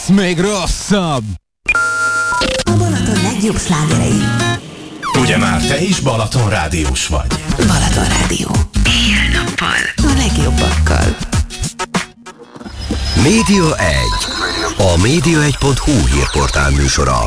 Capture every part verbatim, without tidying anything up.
lesz még rosszabb! A Balaton legjobb slágerei. Ugye már te is Balaton rádiós vagy? Balaton Rádió. Éjjel-nappal. A legjobbakkal. Média egy. A média egy pont hu hírportál műsora.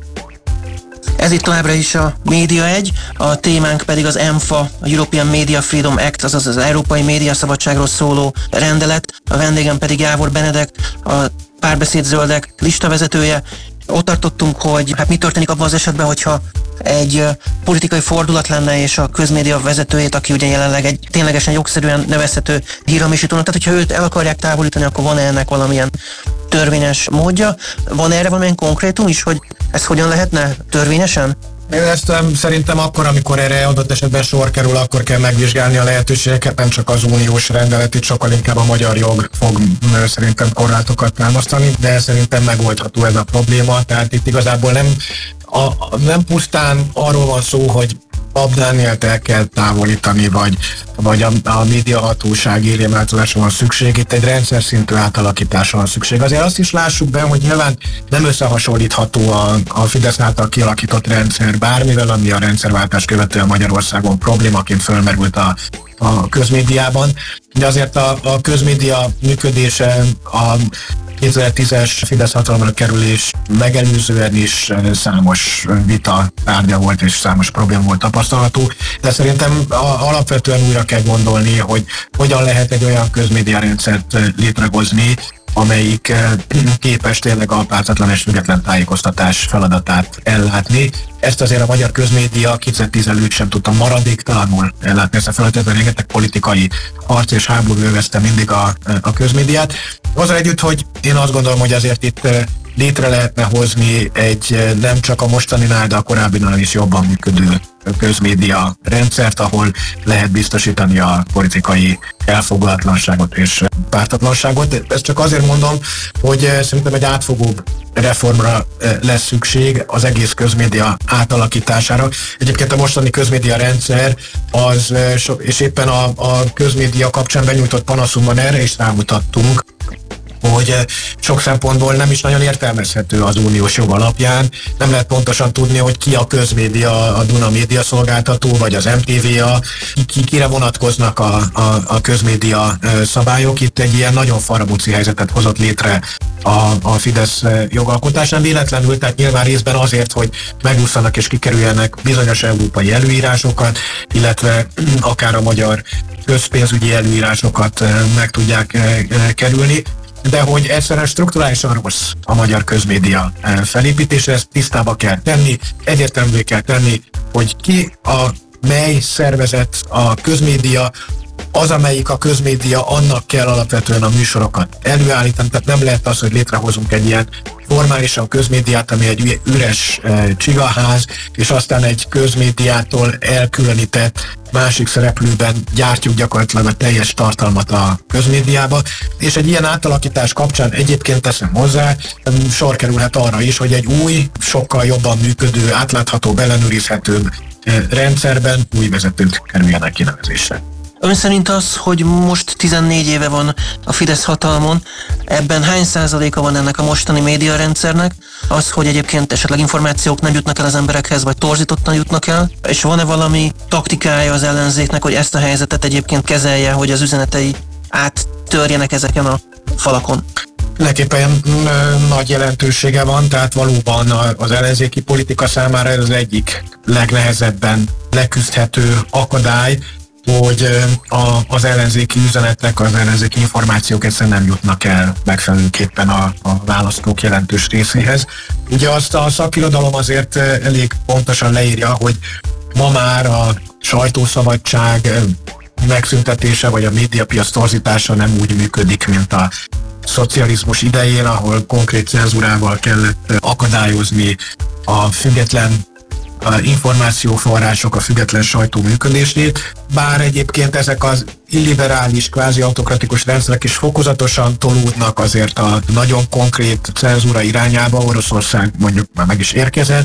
Ez itt továbbra is a Média egy, a témánk pedig az EMFA, a European Media Freedom Act, azaz az Európai Média Szabadságról szóló rendelet. A vendégem pedig Jávor Benedek, a Párbeszéd Zöldek listavezetője. Ott tartottunk, hogy hát mi történik abban az esetben, hogyha egy uh, politikai fordulat lenne, és a közmédia vezetőjét, aki ugye jelenleg egy ténylegesen jogszerűen nevezhető hírhamisítónak, tehát hogyha őt el akarják távolítani, akkor van ennek valamilyen törvényes módja? Van erre valamilyen konkrétum is, hogy ez hogyan lehetne törvényesen? Én ezt szerintem akkor, amikor erre adott esetben sor kerül, akkor kell megvizsgálni a lehetőségeket, nem csak az uniós rendelet, itt sokkal inkább a magyar jog fog szerintem korlátokat támasztani, de szerintem megoldható ez a probléma, tehát itt igazából nem, a, nem pusztán arról van szó, hogy Pap Dánielt el kell távolítani, vagy, vagy a, a médiahatóság élén-változásra van szükség, itt egy rendszer szintű átalakításra van szükség. Azért azt is lássuk be, hogy nyilván nem összehasonlítható a, a Fidesz által kialakított rendszer bármivel, ami a rendszerváltás követően Magyarországon problémaként fölmerült a, a közmédiában, de azért a, a közmédia működése a kétezer-tízes Fidesz hatalomra kerülés megelőzően is számos vita tárgya volt, és számos probléma volt tapasztalható, de szerintem alapvetően újra kell gondolni, hogy hogyan lehet egy olyan közmédiarendszert létrehozni, amelyik képes tényleg a pártatlan és független tájékoztatás feladatát ellátni. Ezt azért a magyar közmédia kétezer-tíz előtt sem tudta maradéktalanul ellátni ezt a feladatot, rengeteg politikai harc és háború övezte mindig a, a közmédiát. Azzal együtt, hogy én azt gondolom, hogy azért itt létre lehetne hozni egy nem csak a mostaninál, de a korábbinál is jobban működő közmédia rendszert, ahol lehet biztosítani a politikai elfogulatlanságot és pártatlanságot. Ezt csak azért mondom, hogy szerintem egy átfogóbb reformra lesz szükség az egész közmédia átalakítására. Egyébként a mostani közmédia rendszer az, és éppen a, a közmédia kapcsán benyújtott panaszunkban erre is rámutattunk, hogy sok szempontból nem is nagyon értelmezhető az uniós jog alapján. Nem lehet pontosan tudni, hogy ki a közmédia, a Duna média szolgáltató, vagy az em té vé á, ki, kire vonatkoznak a, a, a közmédia szabályok. Itt egy ilyen nagyon faramúci helyzetet hozott létre a, a Fidesz jogalkotásán véletlenül, tehát nyilván részben azért, hogy megúszanak és kikerüljenek bizonyos európai előírásokat, illetve akár a magyar közpénzügyi előírásokat meg tudják kerülni, de hogy egyszerűen strukturálisan rossz a magyar közmédia felépítése, ezt tisztába kell tenni, egyértelművé kell tenni, hogy ki a mely szervezet a közmédia, az, amelyik a közmédia, annak kell alapvetően a műsorokat előállítani, tehát nem lehet az, hogy létrehozunk egy ilyen formálisan közmédiát, ami egy üres e, csigaház, és aztán egy közmédiától elkülönített másik szereplőben gyártjuk gyakorlatilag a teljes tartalmat a közmédiába, és egy ilyen átalakítás kapcsán egyébként teszem hozzá, sor kerülhet arra is, hogy egy új, sokkal jobban működő, átlátható, ellenőrizhetőbb e, rendszerben új vezetők kerüljenek kinevezésre. Ön szerint az, hogy most tizennégy éve van a Fidesz hatalmon, ebben hány százaléka van ennek a mostani médiarendszernek? Az, hogy egyébként esetleg információk nem jutnak el az emberekhez, vagy torzítottan jutnak el? És van-e valami taktikája az ellenzéknek, hogy ezt a helyzetet egyébként kezelje, hogy az üzenetei áttörjenek ezeken a falakon? Mindenképpen nagy jelentősége van, tehát valóban az ellenzéki politika számára ez az egyik legnehezebben leküzdhető akadály, hogy a, az ellenzéki üzenetnek, az ellenzéki információk egyszerűen nem jutnak el megfelelőképpen a, a választók jelentős részéhez. Ugye azt a szakirodalom azért elég pontosan leírja, hogy ma már a sajtószabadság megszüntetése, vagy a médiapiac torzítása nem úgy működik, mint a szocializmus idején, ahol konkrét cenzúrával kellett akadályozni a független a információforrások, a független sajtó működését, bár egyébként ezek az illiberális, kvázi autokratikus rendszerek is fokozatosan tolódnak azért a nagyon konkrét cenzúra irányába. Oroszország mondjuk már meg is érkezett,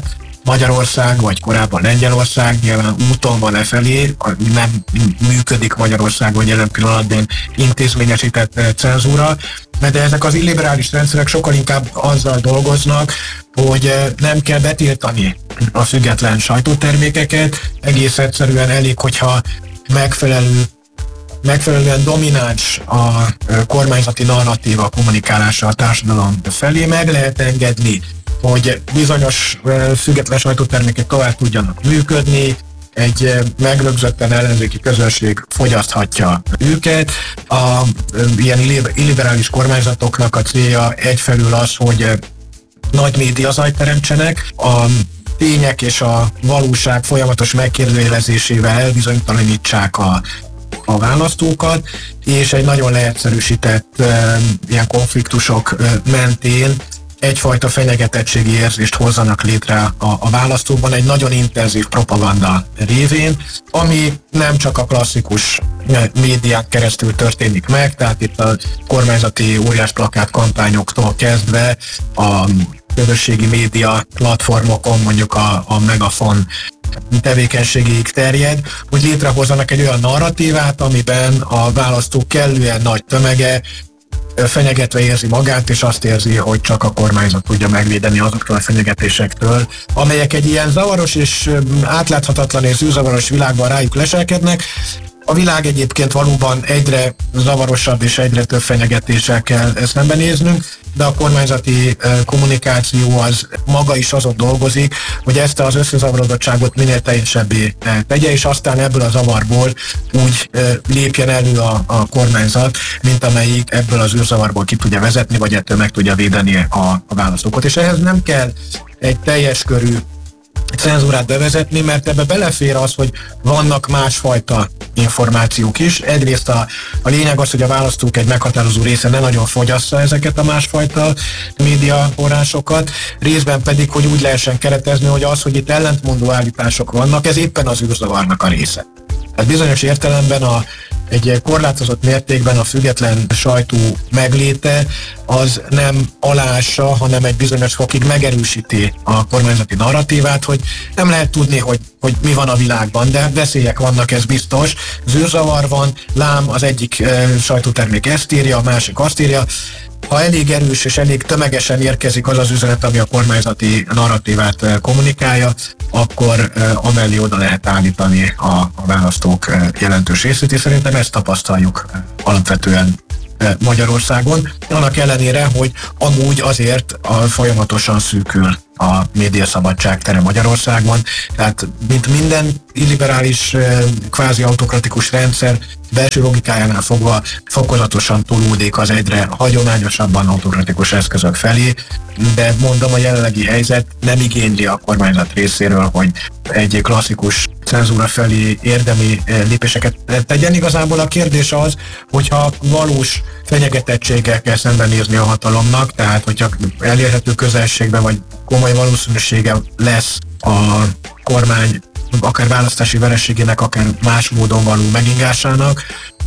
Magyarország, vagy korábban Lengyelország nyilván úton van lefelé, nem működik Magyarországon jelen pillanatban intézményesített cenzúra, de ezek az illiberális rendszerek sokkal inkább azzal dolgoznak, hogy nem kell betiltani a független sajtótermékeket, egész egyszerűen elég, hogyha megfelelő megfelelően domináns a kormányzati narratíva kommunikálása a társadalom felé, meg lehet engedni, hogy bizonyos független sajtótermékek tovább tudjanak működni, egy megrögzötten ellenzéki közönség fogyaszthatja őket. A ilyen illiberális kormányzatoknak a célja egyfelől az, hogy nagy médiazajt teremtsenek, a tények és a valóság folyamatos megkérdőjelezésével elbizonytalanítsák a a választókat, és egy nagyon leegyszerűsített e, ilyen konfliktusok e, mentén egyfajta fenyegetettségi érzést hozzanak létre a, a választókban egy nagyon intenzív propaganda révén, ami nem csak a klasszikus médiák keresztül történik meg, tehát itt a kormányzati óriás plakát kampányoktól kezdve a közösségi média platformokon, mondjuk a, a Megafon tevékenységéig terjed, hogy létrehozzanak egy olyan narratívát, amiben a választók kellően nagy tömege fenyegetve érzi magát, és azt érzi, hogy csak a kormányzat tudja megvédeni azoktól a fenyegetésektől, amelyek egy ilyen zavaros és átláthatatlan és zűrzavaros világban rájuk leselkednek. A világ egyébként valóban egyre zavarosabb és egyre több fenyegetéssel kell szembenéznünk, de a kormányzati kommunikáció az maga is azon dolgozik, hogy ezt az összezavarodottságot minél teljesebbé tegye, és aztán ebből a zavarból úgy lépjen elő a, a kormányzat, mint amelyik ebből az űrzavarból ki tudja vezetni, vagy ettől meg tudja védeni a, a választókat. És ehhez nem kell egy teljes körű cenzúrát bevezetni, mert ebbe belefér az, hogy vannak másfajta információk is. Egyrészt a, a lényeg az, hogy a választók egy meghatározó része ne nagyon fogyassza ezeket a másfajta médiaforrásokat, részben pedig, hogy úgy lehessen keretezni, hogy az, hogy itt ellentmondó állítások vannak, ez éppen az űrzavarnak a része. Tehát bizonyos értelemben a egy korlátozott mértékben a független sajtó megléte az nem aláássa, hanem egy bizonyos fokig megerősíti a kormányzati narratívát, hogy nem lehet tudni, hogy, hogy mi van a világban, de veszélyek vannak, ez biztos. Zűrzavar van, lám az egyik e, sajtótermék ezt írja, a másik azt írja. Ha elég erős és elég tömegesen érkezik az az üzenet, ami a kormányzati narratívát kommunikálja, akkor amellé oda lehet állítani a, a választók jelentős részét, és szerintem ezt tapasztaljuk alapvetően Magyarországon. Annak ellenére, hogy amúgy azért a folyamatosan szűkül a médiaszabadság tere Magyarországon, tehát mint minden illiberális, kvázi autokratikus rendszer belső logikájánál fogva fokozatosan túlódik az egyre hagyományosabban autokratikus eszközök felé, de mondom, a jelenlegi helyzet nem igényli a kormányzat részéről, hogy egy klasszikus cenzúra felé érdemi lépéseket tegyen. Igazából a kérdés az, hogyha valós fenyegetettséggel kell szembenézni a hatalomnak, tehát hogyha elérhető közelségben vagy komoly valószínűsége lesz a kormány akár választási vereségének, akár más módon való megingásának,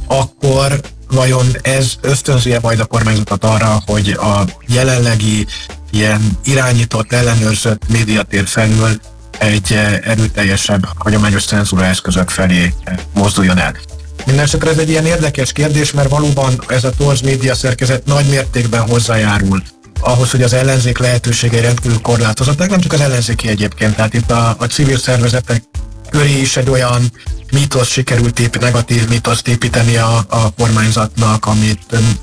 akkor vajon ez ösztönzi-e majd a kormányzatot arra, hogy a jelenlegi ilyen irányított, ellenőrzött médiatér felül egy erőteljesebb, hagyományos cenzúra eszközök felé mozduljon el? Mindenesetre ez egy ilyen érdekes kérdés, mert valóban ez a torz média szerkezet nagy mértékben hozzájárul ahhoz, hogy az ellenzék lehetőségei rendkívül korlátozottak, nem csak az ellenzéki egyébként, tehát itt a, a civil szervezetek köré is egy olyan mítosz sikerült épp, negatív mítoszt építeni a, a kormányzatnak, amit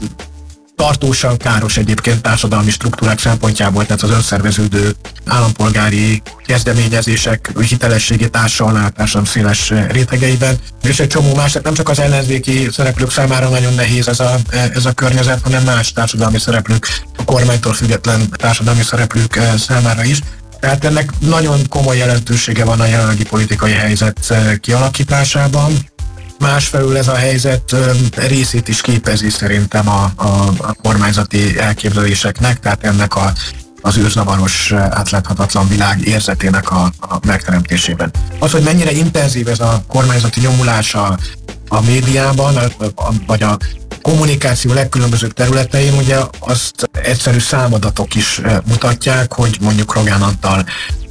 tartósan káros egyébként társadalmi struktúrák szempontjából, tehát az önszerveződő állampolgári kezdeményezések hitelességét társa alá társadalom széles rétegeiben, és egy csomó más, nem csak az ellenzéki szereplők számára nagyon nehéz ez a, ez a környezet, hanem más társadalmi szereplők, a kormánytól független társadalmi szereplők számára is. Tehát ennek nagyon komoly jelentősége van a jelenlegi politikai helyzet kialakításában. Másfelől ez a helyzet részét is képezi szerintem a, a, a kormányzati elképzeléseknek, tehát ennek a, az űrzavaros, átláthatatlan világ érzetének a, a megteremtésében. Az, hogy mennyire intenzív ez a kormányzati nyomulás a, a médiában, a, a, vagy a kommunikáció legkülönbözőbb területein, ugye azt egyszerű számadatok is mutatják, hogy mondjuk Rogán Antal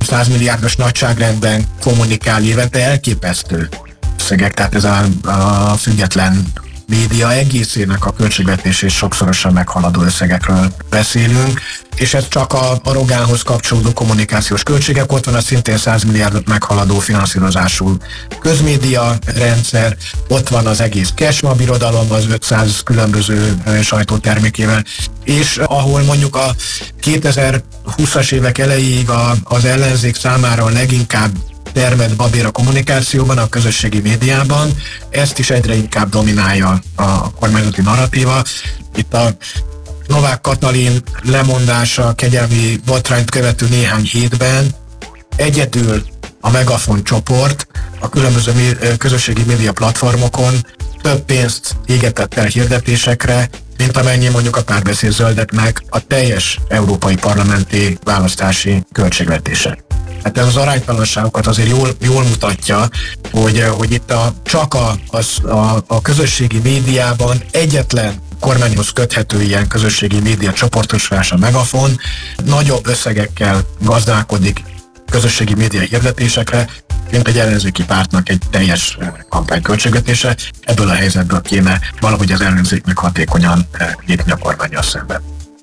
száz milliárdos nagyságrendben kommunikál évente, elképesztő összegek, tehát ez a, a független média egészének a költségvetését sokszorosan meghaladó összegekről beszélünk, és ez csak a, a Rogánhoz kapcsolódó kommunikációs költségek, ott van a szintén száz milliárdot meghaladó finanszírozású közmédia rendszer, ott van az egész Kesma birodalom az ötszáz különböző sajtótermékével, és ahol mondjuk a kétezer-húszas évek elejéig a, az ellenzék számára a leginkább termett babér a kommunikációban, a közösségi médiában, ezt is egyre inkább dominálja a kormányzati narratíva. Itt a Novák Katalin lemondása, kegyelmi botrányt követő néhány hétben egyedül a Megafon csoport a különböző közösségi média platformokon több pénzt égetett el hirdetésekre, mint amennyi mondjuk a Párbeszéd Zöldeknek a teljes európai parlamenti választási költségvetése. Hát ez az aránytalanságokat azért jól, jól mutatja, hogy, hogy itt a, csak a, a, a, a közösségi médiában egyetlen kormányhoz köthető ilyen közösségi média csoportosulás, a Megafon, nagyobb összegekkel gazdálkodik közösségi média hirdetésekre, mint egy ellenzéki pártnak egy teljes kampányköltségvetése. Ebből a helyzetből kéne valahogy az ellenzéknek hatékonyan lépni a kormánnyal szemben.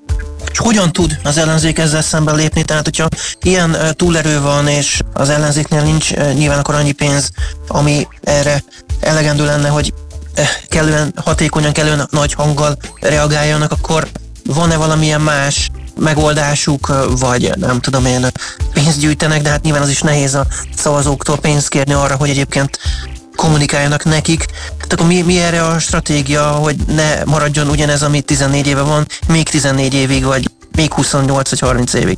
És hogyan tud az ellenzék ezzel szemben lépni? Tehát, hogyha ilyen uh, túlerő van, és az ellenzéknél nincs uh, nyilván akkor annyi pénz, ami erre elegendő lenne, hogy uh, kellően hatékonyan, kellően nagy hanggal reagáljanak, akkor van-e valamilyen más megoldásuk, uh, vagy nem tudom én, pénzt gyűjtenek, de hát nyilván az is nehéz a szavazóktól pénzt kérni arra, hogy egyébként kommunikáljanak nekik. Tehát akkor mi, mi erre a stratégia, hogy ne maradjon ugyanez, ami tizennégy éve van, még tizennégy évig, vagy még huszonnyolc vagy harminc évig?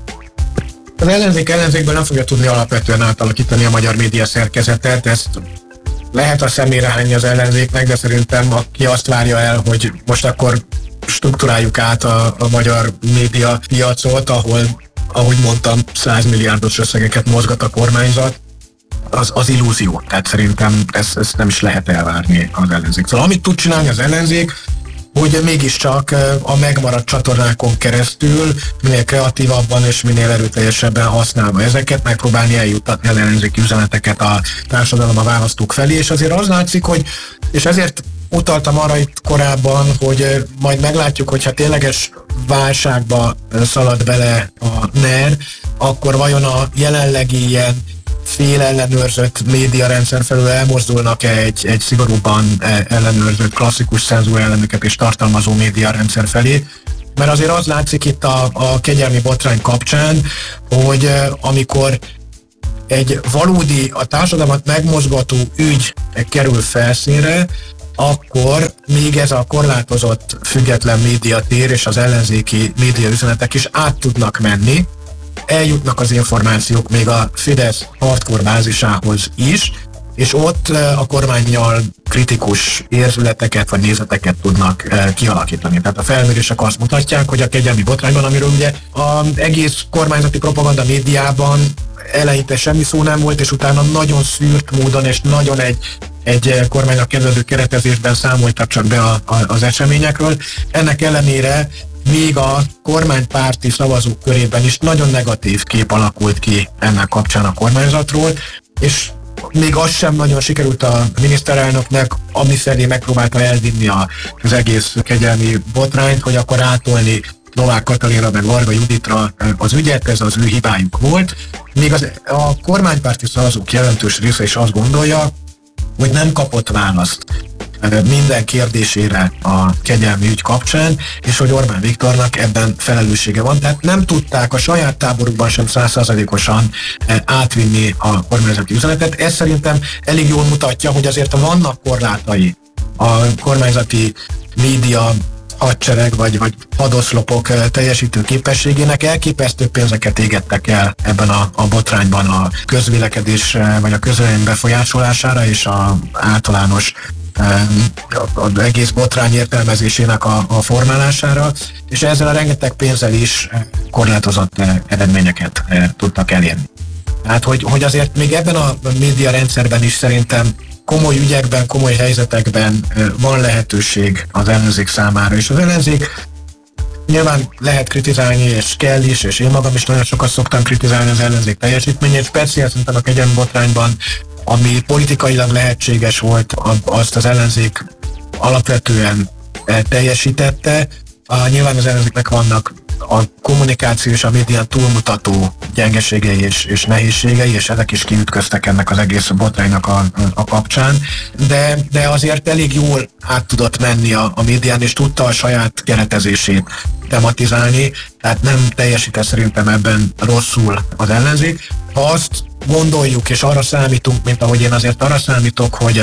Az ellenzék ellenzékből nem fogja tudni alapvetően átalakítani a magyar média szerkezetet, ezt lehet a szemére hányni az ellenzéknek, de szerintem aki azt várja el, hogy most akkor strukturáljuk át a, a magyar média piacot, ahol, ahogy mondtam, száz milliárdos összegeket mozgat a kormányzat, Az, az illúzió. Tehát szerintem ezt, ezt nem is lehet elvárni az ellenzék. Szóval amit tud csinálni az ellenzék, hogy mégiscsak a megmaradt csatornákon keresztül minél kreatívabban és minél erőteljesebben használva ezeket, megpróbálni eljuttatni az ellenzéki üzeneteket a társadalom, a választók felé, és azért az látszik, hogy, és ezért utaltam arra itt korábban, hogy majd meglátjuk, hogyha tényleges válságba szalad bele a NER, akkor vajon a jelenlegi ilyen félellenőrzött médiarendszer felől elmozdulnak-e egy, egy szigorúban ellenőrzött klasszikus cenzúra elemeket és tartalmazó médiarendszer felé. Mert azért az látszik itt a, a kegyelmi botrány kapcsán, hogy amikor egy valódi, a társadalmat megmozgató ügy kerül felszínre, akkor még ez a korlátozott független médiatér és az ellenzéki médiaüzenetek is át tudnak menni, eljutnak az információk még a Fidesz hardcore bázisához is, és ott a kormánnyal kritikus érzületeket vagy nézeteket tudnak kialakítani. Tehát a felmérések azt mutatják, hogy a kegyelmi botrányban, amiről ugye az egész kormányzati propaganda médiában eleinte semmi szó nem volt, és utána nagyon szűrt módon és nagyon egy, egy kormánynak kedvező keretezésben számoltak csak be a, a, az eseményekről. Ennek ellenére még a kormánypárti szavazók körében is nagyon negatív kép alakult ki ennek kapcsán a kormányzatról, és még az sem nagyon sikerült a miniszterelnöknek, ami felé megpróbálta elvinni az egész kegyelmi botrányt, hogy akkor átolni Novák Katalinra meg Varga Juditra az ügyet, ez az ő hibájuk volt. Még az, a kormánypárti szavazók jelentős része is azt gondolja, hogy nem kapott választ minden kérdésére a kegyelmi ügy kapcsán, és hogy Orbán Viktornak ebben felelőssége van. Tehát nem tudták a saját táborukban sem száz százalékosan átvinni a kormányzati üzenetet. Ez szerintem elég jól mutatja, hogy azért vannak korlátai a kormányzati média hadsereg vagy, vagy hadoszlopok teljesítő képességének. Elképesztő pénzeket égettek el ebben a, a botrányban a közvélekedés vagy a közvélemény befolyásolására és a általános az egész botrány értelmezésének a, a formálására, és ezzel a rengeteg pénzzel is korlátozott eredményeket tudtak elérni. Tehát, hogy, hogy azért még ebben a média rendszerben is szerintem komoly ügyekben, komoly helyzetekben van lehetőség az ellenzék számára, és az ellenzék Nyilván lehet kritizálni, és kell is, és én magam is nagyon sokat szoktam kritizálni az ellenzék teljesítményét, speciál szerintem a kegyelmi botrányban, ami politikailag lehetséges volt, azt az ellenzék alapvetően teljesítette. A, nyilván az ellenzéknek vannak a kommunikáció és a médián túlmutató gyengeségei és, és nehézségei, és ezek is kiütköztek ennek az egész botránynak a, a kapcsán, de, de azért elég jól át tudott menni a, a médián, és tudta a saját keretezését tematizálni, tehát nem teljesített szerintem ebben rosszul az ellenzék. Ha azt gondoljuk, és arra számítunk, mint ahogy én azért arra számítok, hogy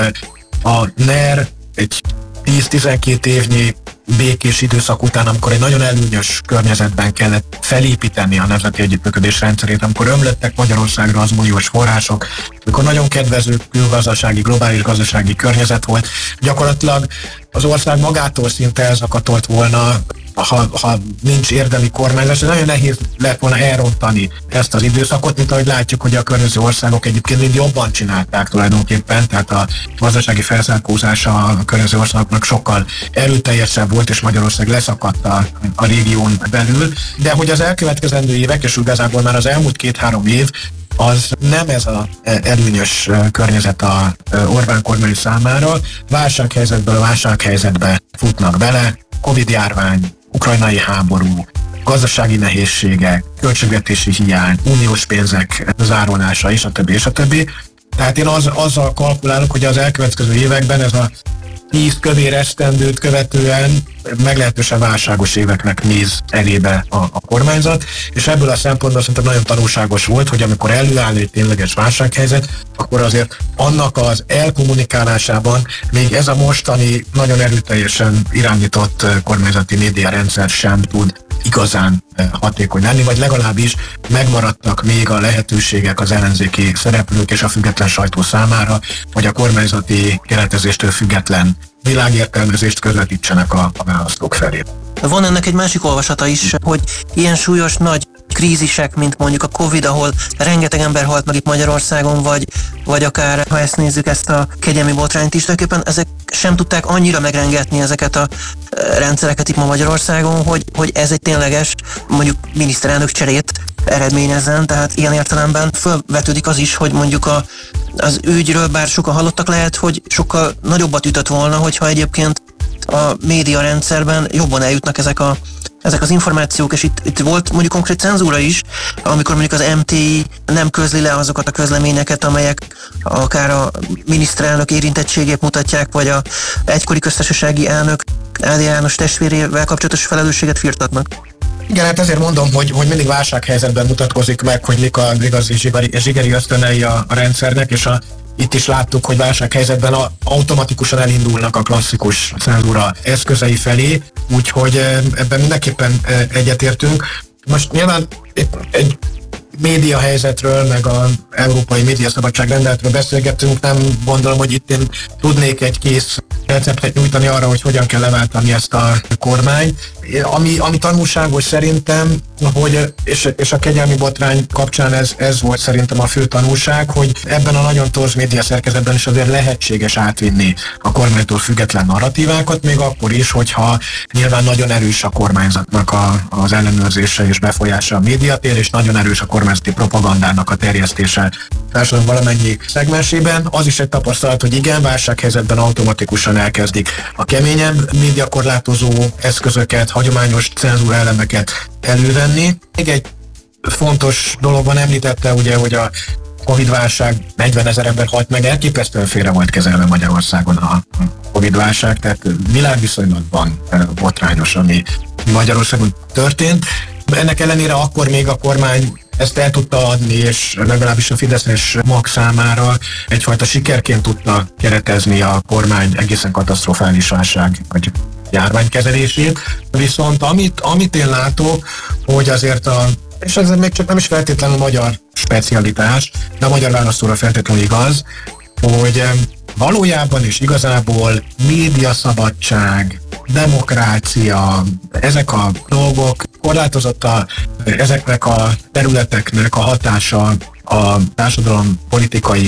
a NER egy tíz-tizenkét évnyi békés időszak után, amikor egy nagyon előnyös környezetben kellett felépíteni a nemzeti együttműködés rendszerét, amikor ömlöttek Magyarországra az uniós források, amikor nagyon kedvező külgazdasági, globális gazdasági környezet volt, gyakorlatilag az ország magától szinte elzakatolt volna, ha, ha nincs érdemi kormányzás, nagyon nehéz lett volna elrontani ezt az időszakot, mint ahogy látjuk, hogy a környező országok egyébként mind jobban csinálták tulajdonképpen, tehát a gazdasági felzárkózása a környező országoknak sokkal erőteljesebb volt, és Magyarország leszakadt a, a régión belül, de hogy az elkövetkezendő évek, és igazából már az elmúlt két-három év, az nem ez az előnyös környezet a Orbán kormány számára. Válsághelyzetből válsághelyzetbe futnak bele, Covid-járvány, ukrajnai háború, gazdasági nehézségek, költségvetési hiány, uniós pénzek zárolása, és a többi, és a többi. Tehát én az, azzal kalkulálok, hogy az elkövetkező években ez a tíz kövér esztendőt követően meglehetősen válságos éveknek néz elébe a, a kormányzat, és ebből a szempontból szerintem nagyon tanulságos volt, hogy amikor előáll egy tényleges válsághelyzet, akkor azért annak az elkommunikálásában még ez a mostani nagyon erőteljesen irányított kormányzati médiarendszer sem tud igazán hatékony lenni, vagy legalábbis megmaradtak még a lehetőségek az ellenzéki szereplők és a független sajtó számára, hogy a kormányzati keretezéstől független világértelmezést közvetítsenek a, a választók felé. Van ennek egy másik olvasata is, hogy ilyen súlyos nagy krízisek, mint mondjuk a Covid, ahol rengeteg ember halt meg itt Magyarországon, vagy, vagy akár, ha ezt nézzük, ezt a kegyelmi botrányt is, tulajdonképpen ezek sem tudták annyira megrengetni ezeket a rendszereket itt ma Magyarországon, hogy, hogy ez egy tényleges, mondjuk miniszterelnök cserét eredményezzen, tehát ilyen értelemben fölvetődik az is, hogy mondjuk a, az ügyről bár sokan hallottak, lehet, hogy sokkal nagyobbat ütött volna, hogyha egyébként a médiarendszerben jobban eljutnak ezek a ezek az információk, és itt, itt volt mondjuk konkrét cenzúra is, amikor mondjuk az em té i nem közli le azokat a közleményeket, amelyek akár a miniszterelnök érintettségét mutatják, vagy a egykori köztársasági elnök Áder János testvérével kapcsolatos felelősséget firtatnak. Igen, hát ezért mondom, hogy, hogy mindig válsághelyzetben mutatkozik meg, hogy mik az igazi zsigeri, zsigeri ösztönei a, a rendszernek, és a itt is láttuk, hogy válsághelyzetben a, automatikusan elindulnak a klasszikus cenzúra eszközei felé, úgyhogy ebben mindenképpen egyetértünk. Most nyilván egy média helyzetről, meg az Európai Médiaszabadság rendeletről beszélgettünk, nem gondolom, hogy itt én tudnék egy kész receptet nyújtani arra, hogy hogyan kell leváltani ezt a kormányt. Ami, ami tanulságos szerintem, hogy, és, és a kegyelmi botrány kapcsán ez, ez volt szerintem a fő tanulság, hogy ebben a nagyon torz média szerkezetben is azért lehetséges átvinni a kormánytól független narratívákat, még akkor is, hogyha nyilván nagyon erős a kormányzatnak a, az ellenőrzése és befolyása a médiatér, és nagyon erős a kormányzati propagandának a terjesztése társadalom valamennyi szegmensében. Az is egy tapasztalat, hogy igen, válsághelyzetben automatikusan elkezdik a keményebb médiakorlátozó eszközöket, hagyományos cenzúra elemeket elővenni. Még egy fontos dolog van, említette ugye, hogy a Covid-válság negyvenezer ember halt meg, elképesztően félre volt kezelve Magyarországon a Covid-válság, tehát világviszonylatban botrányos, ami Magyarországon történt. Ennek ellenére akkor még a kormány ezt el tudta adni, és legalábbis a Fideszes mag számára egyfajta sikerként tudta keretezni a kormány egészen katasztrofális válság vagy járványkezelését. Viszont amit, amit én látok, hogy azért a, és ez még csak nem is feltétlenül magyar specialitás, de a magyar választóra feltétlenül igaz, hogy valójában és igazából médiaszabadság, demokrácia, ezek a dolgok, korlátozott a, ezeknek a területeknek a hatása a társadalom politikai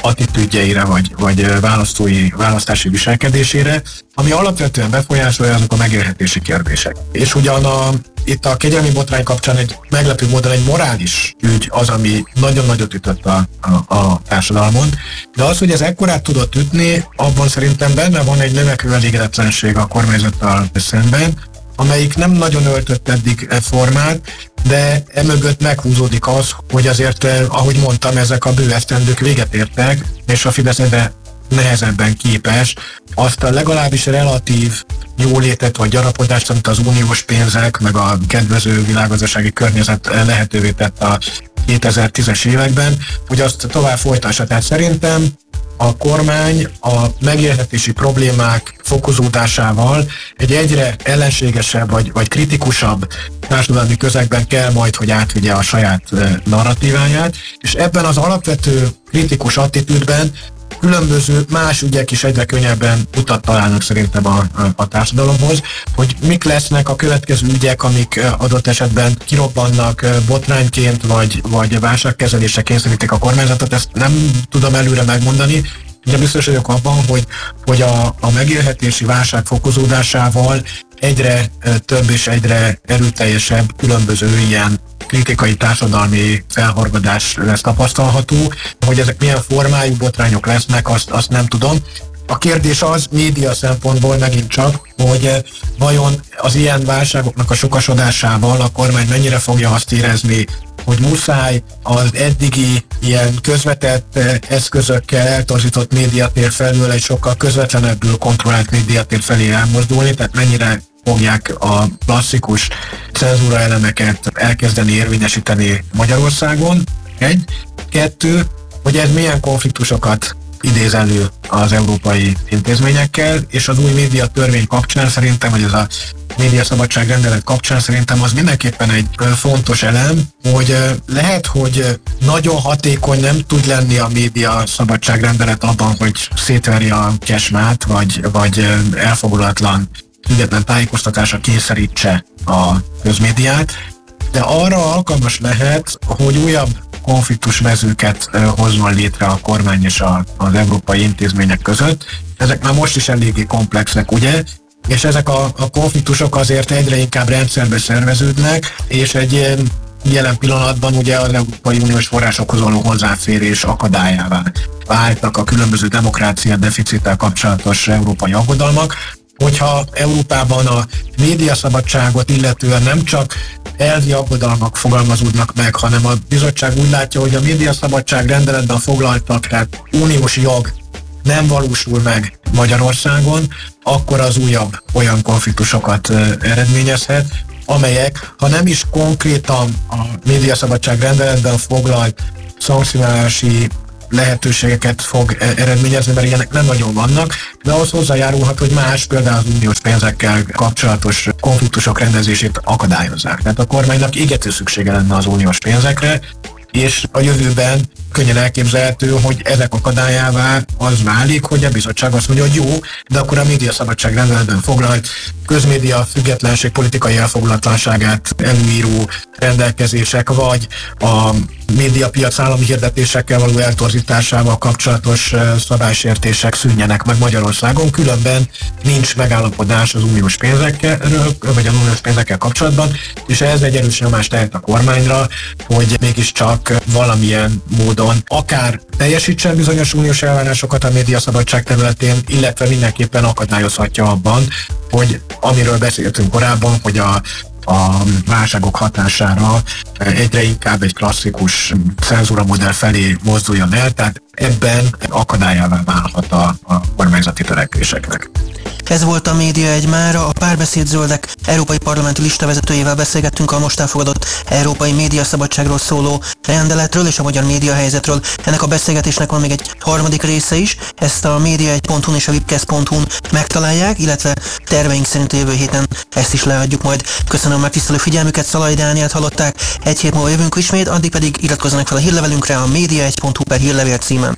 attitűdjeire, vagy, vagy választói, választási viselkedésére, ami alapvetően befolyásolja azok a megélhetési kérdések. És ugyan a, itt a kegyelmi botrány kapcsán egy meglepő módon egy morális ügy az, ami nagyon nagyot ütött a, a, a társadalmon, de az, hogy ez ekkorát tudott ütni, abban szerintem benne van egy növekvő elégedetlenség a kormányzattal szemben, amelyik nem nagyon öltött eddig e formát, de emögött meghúzódik az, hogy azért, ahogy mondtam, ezek a bő esztendők véget értek, és a Fidesz egyre nehezebben képes azt a legalábbis relatív jólétet vagy gyarapodást, amit az uniós pénzek, meg a kedvező világgazdasági környezet lehetővé tett a kétezer-tízes években, hogy azt tovább folytassa. Tehát szerintem a kormány a megélhetési problémák fokozódásával egy egyre ellenségesebb vagy, vagy kritikusabb társadalmi közegben kell majd, hogy átvigye a saját narratíváját, és ebben az alapvető kritikus attitűdben különböző más ügyek is egyre könnyebben utat találnak szerintem a, a, a társadalomhoz, hogy mik lesznek a következő ügyek, amik adott esetben kirobbannak botrányként, vagy, vagy válságkezelésre kényszerítik a kormányzatot, ezt nem tudom előre megmondani, de biztos vagyok abban, hogy, hogy a, a megélhetési válság fokozódásával egyre több és egyre erőteljesebb különböző ilyen kritikai társadalmi felhorgadás lesz tapasztalható. Hogy ezek milyen formájú botrányok lesznek, azt, azt nem tudom. A kérdés az média szempontból megint csak, hogy vajon az ilyen válságoknak a sokasodásával a kormány mennyire fogja azt érezni, hogy muszáj az eddigi ilyen közvetett eszközökkel eltorzított médiatér felől egy sokkal közvetlenebbül kontrollált médiatér felé elmozdulni, tehát mennyire fogják a klasszikus cenzúra elemeket elkezdeni érvényesíteni Magyarországon. Egy. Kettő, hogy ez milyen konfliktusokat idéz elő az európai intézményekkel, és az új média törvény kapcsán szerintem, vagy ez a médiaszabadság rendelet kapcsán szerintem az mindenképpen egy fontos elem, hogy lehet, hogy nagyon hatékony nem tud lenni a médiaszabadság rendelet abban, hogy szétveri a kesmát, vagy, vagy elfogulatlan független tájékoztatásra kényszerítse a közmédiát, de arra alkalmas lehet, hogy újabb konfliktusmezőket hozzon létre a kormány és a, az európai intézmények között. Ezek már most is eléggé komplexek, ugye? És ezek a, a konfliktusok azért egyre inkább rendszerbe szerveződnek, és egy ilyen jelen pillanatban ugye az Európai Uniós forrásokhoz való hozzáférés akadályává váltak a különböző demokrácia deficittel kapcsolatos európai aggodalmak. Hogyha Európában a médiaszabadságot illetően nem csak elvi aggodalmak fogalmazódnak meg, hanem a bizottság úgy látja, hogy a médiaszabadság rendeletben foglaltak, tehát uniós jog nem valósul meg Magyarországon, akkor az újabb olyan konfliktusokat eredményezhet, amelyek, ha nem is konkrétan a médiaszabadság rendeletben foglalt szankcionálási lehetőségeket fog eredményezni, mert ilyenek nem nagyon vannak, de ahhoz hozzájárulhat, hogy más, például az uniós pénzekkel kapcsolatos konfliktusok rendezését akadályozzák. Tehát a kormánynak égető szüksége lenne az uniós pénzekre, és a jövőben könnyen elképzelhető, hogy ezek akadályává az válik, hogy a bizottság azt mondja, hogy jó, de akkor a médiaszabadság rendeletben foglalt közmédia függetlenség politikai elfogulatlanságát előíró rendelkezések, vagy a médiapiac állami hirdetésekkel való eltorzításával kapcsolatos szabálysértések szűnjenek meg Magyarországon, különben nincs megállapodás az uniós pénzekről, vagy az uniós pénzekkel kapcsolatban, és ez egy erős nyomást tehet a kormányra, hogy mégiscsak valamilyen módon akár teljesítsen bizonyos uniós elvárásokat a médiaszabadság területén, illetve mindenképpen akadályozhatja abban, hogy amiről beszéltünk korábban, hogy a a válságok hatására egyre inkább egy klasszikus cenzúra modell felé mozduljon el, tehát ebben akadályává válhat a, a kormányzati törekvéseknek. Ez volt a Média egy mára, a Párbeszéd Zöldek európai parlamenti listavezetőjével beszélgettünk a most elfogadott európai médiaszabadságról szóló rendeletről és a magyar médiahelyzetről. Ennek a beszélgetésnek van még egy harmadik része is, ezt a média egy pont hu-n és a webcast pont hu-n megtalálják, illetve terveink szerint a jövő héten ezt is leadjuk majd. Köszönöm megtisztelő figyelmüket, Szalai Dánielt hallották, egy hét múlva jövünk ismét, addig pedig iratkozzanak fel a hírlevelünkre a média egy pont hu per hírlevél címen.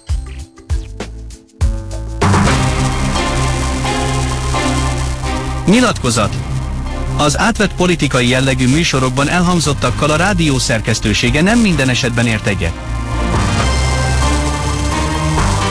Nyilatkozat. Az átvett politikai jellegű műsorokban elhangzottakkal a rádió szerkesztősége nem minden esetben ért egyet.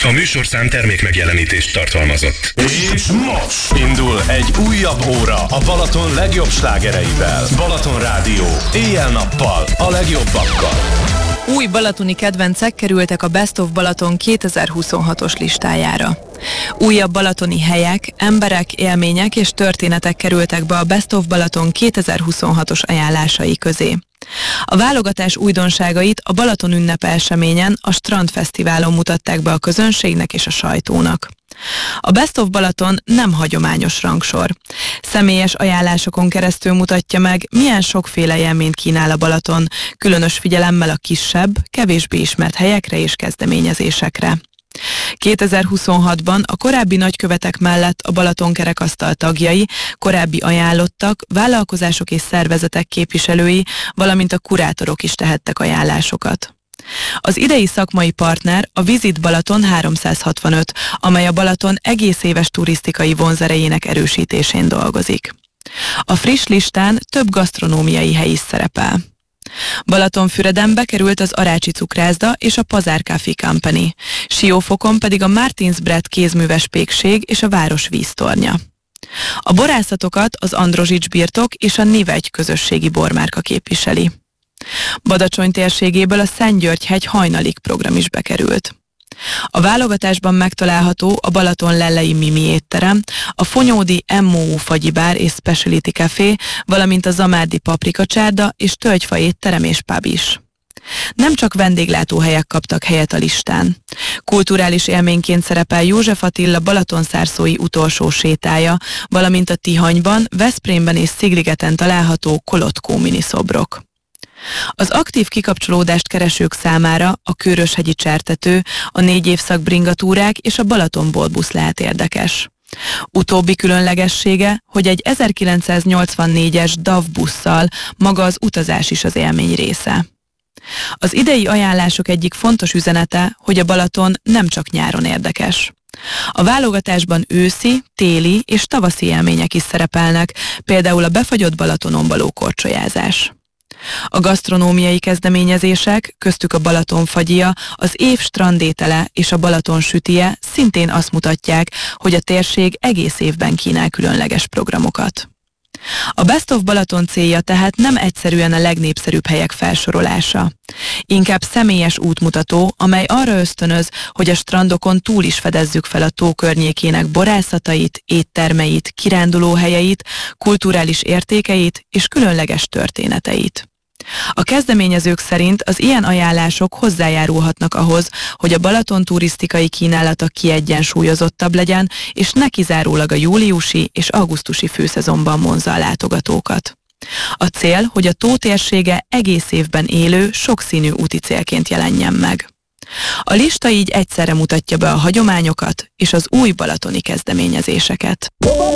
A műsorszám termék megjelenítést tartalmazott. És most indul egy újabb óra a Balaton legjobb slágereivel. Balaton Rádió. Éjjel-nappal a legjobbakkal. Új balatoni kedvencek kerültek a Best of Balaton kétezer-huszonhatos listájára. Újabb balatoni helyek, emberek, élmények és történetek kerültek be a Best of Balaton kétezer-huszonhatos ajánlásai közé. A válogatás újdonságait a Balaton ünnepe eseményen, a Strandfesztiválon mutatták be a közönségnek és a sajtónak. A Best of Balaton nem hagyományos rangsor. Személyes ajánlásokon keresztül mutatja meg, milyen sokféle élményt kínál a Balaton, különös figyelemmel a kisebb, kevésbé ismert helyekre és kezdeményezésekre. kétezer-huszonhatban a korábbi nagykövetek mellett a Balaton kerekasztal tagjai, korábbi ajánlottak, vállalkozások és szervezetek képviselői, valamint a kurátorok is tehettek ajánlásokat. Az idei szakmai partner a Visit Balaton háromszázhatvanöt, amely a Balaton egész éves turisztikai vonzerejének erősítésén dolgozik. A friss listán több gasztronómiai hely is szerepel. Balatonfüreden bekerült az Arácsi Cukrászda és a Pazár Coffee Company, Siófokon pedig a Martins Brett kézműves pékség és a város víztornya. A borászatokat az Androzsics birtok és a Nivegy közösségi bormárka képviseli. Badacsony térségéből a Szentgyörgy-hegy hajnalik program is bekerült. A válogatásban megtalálható a Balaton Lellei Mimi étterem, a Fonyódi em o u fagyibár és Speciality Café, valamint a Zamárdi paprikacsárda és tölgyfa étterem és pub is. Nem csak vendéglátóhelyek kaptak helyet a listán. Kulturális élményként szerepel József Attila balatonszárszói utolsó sétája, valamint a Tihanyban, Veszprémben és Szigligeten található Kolotkó miniszobrok. Az aktív kikapcsolódást keresők számára a Kőröshegyi csertető, a négy évszak bringatúrák és a Balatonból busz lehet érdekes. Utóbbi különlegessége, hogy egy ezerkilencszáznyolcvannégyes dáv busszal maga az utazás is az élmény része. Az idei ajánlások egyik fontos üzenete, hogy a Balaton nem csak nyáron érdekes. A válogatásban őszi, téli és tavaszi élmények is szerepelnek, például a befagyott Balatonon való korcsolyázás. A gasztronómiai kezdeményezések, köztük a Balaton fagyia, az év strandétele és a Balaton sütije szintén azt mutatják, hogy a térség egész évben kínál különleges programokat. A Best of Balaton célja tehát nem egyszerűen a legnépszerűbb helyek felsorolása. Inkább személyes útmutató, amely arra ösztönöz, hogy a strandokon túl is fedezzük fel a tó környékének borászatait, éttermeit, kirándulóhelyeit, kulturális értékeit és különleges történeteit. A kezdeményezők szerint az ilyen ajánlások hozzájárulhatnak ahhoz, hogy a Balaton turisztikai kínálata kiegyensúlyozottabb legyen, és ne kizárólag a júliusi és augusztusi főszezonban vonzza a látogatókat. A cél, hogy a tó térsége egész évben élő, sokszínű úti célként jelenjen meg. A lista így egyszerre mutatja be a hagyományokat és az új balatoni kezdeményezéseket.